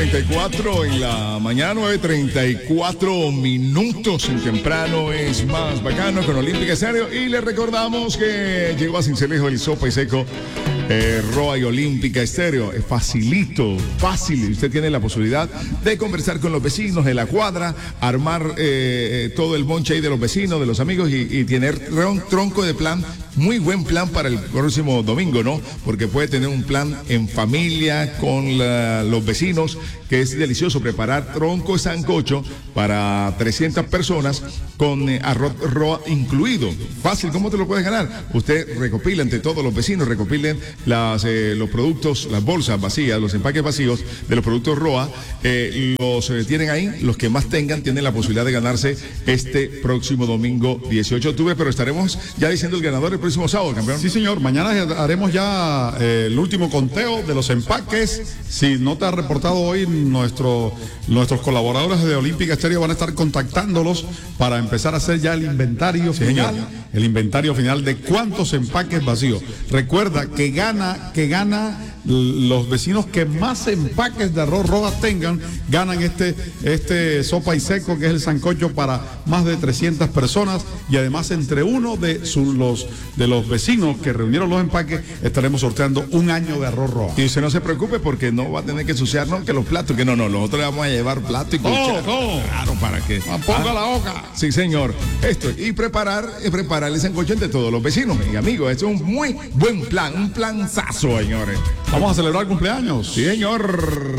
9:34 en la mañana, 9:34 minutos. En temprano es más bacano con Olímpica Estéreo. Y le recordamos que llegó a Sincelejo el Sopa y Seco. Roa y Olímpica Estéreo, es facilito, fácil. Usted tiene la posibilidad de conversar con los vecinos de la cuadra, armar todo el bonche ahí de los vecinos, de los amigos y tener un tronco de plan, muy buen plan para el próximo domingo, ¿no? Porque puede tener un plan en familia con los vecinos, que es delicioso preparar tronco de sancocho para 300 personas con arroz Roa incluido. Fácil, ¿cómo te lo puedes ganar? Usted recopila entre todos los vecinos, recopilen los productos, las bolsas vacías, los empaques vacíos de los productos Roa, los tienen ahí, los que más tengan tienen la posibilidad de ganarse este próximo domingo 18 de octubre, pero estaremos ya diciendo el ganador el próximo sábado, campeón. Sí, señor, mañana haremos ya el último conteo de los empaques. Si no te has reportado hoy, nuestros colaboradores de Olímpica Estéreo van a estar contactándolos para empezar a hacer ya el inventario final. Señor. El inventario final de cuántos empaques vacíos. Recuerda que gana los vecinos que más empaques de arroz Roa tengan, ganan este sopa y seco, que es el sancocho para más de 300 personas, y además entre uno de los vecinos que reunieron los empaques estaremos sorteando un año de arroz Roa. Y usted no se preocupe porque no va a tener que ensuciar, no, que los platos, que no, nosotros le vamos a llevar plato y cuchara. Claro, para que ponga la boca. Sí, señor. Esto, y preparar el sancocho entre todos los vecinos, mi amigo. Esto es un muy buen plan, un planzazo, señores. Vamos a celebrar cumpleaños. Sí, señor.